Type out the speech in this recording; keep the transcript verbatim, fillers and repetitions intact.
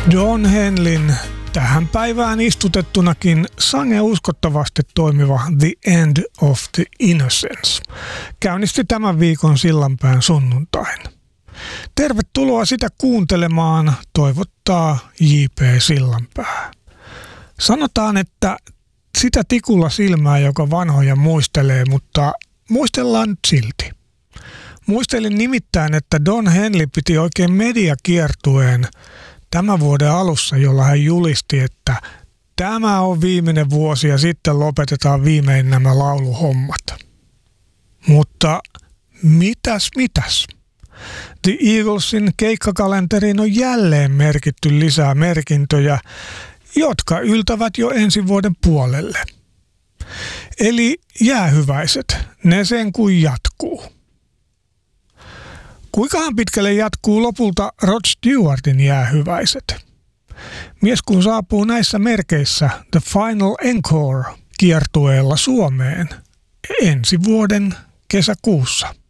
Don Henleyn tähän päivään istutettunakin sangen uskottavasti toimiva The End of the Innocence käynnisti tämän viikon Sillanpään sunnuntain. Tervetuloa sitä kuuntelemaan, toivottaa J P Sillanpää. Sanotaan, että sitä tikulla silmää, joka vanhoja muistelee, mutta muistellaan nyt silti. Muistelin nimittäin, että Don Henley piti oikein mediakiertueen tämän vuoden alussa, jolla hän julisti, että tämä on viimeinen vuosi ja sitten lopetetaan viimein nämä lauluhommat. Mutta mitäs mitäs? The Eaglesin keikkakalenteriin on jälleen merkitty lisää merkintöjä, jotka yltävät jo ensi vuoden puolelle. Eli jäähyväiset, ne sen kuin jatkuu. Kuinkahan pitkälle jatkuu lopulta Rod Stewartin jäähyväiset? Mies kun saapuu näissä merkeissä The Final Encore -kiertueella Suomeen ensi vuoden kesäkuussa.